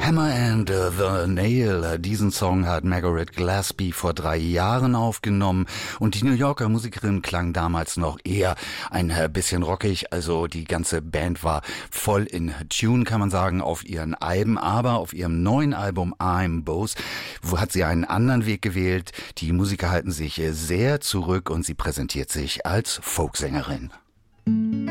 Hammer and the Nail. Diesen Song hat Margaret Gillespie vor 3 Jahren aufgenommen und die New Yorker Musikerin klang damals noch eher ein bisschen rockig, also die ganze Band war voll in Tune, kann man sagen, auf ihren Alben, aber auf ihrem neuen Album I'm Boss hat sie einen anderen Weg gewählt. Die Musiker halten sich sehr zurück und sie präsentiert sich als Folksängerin.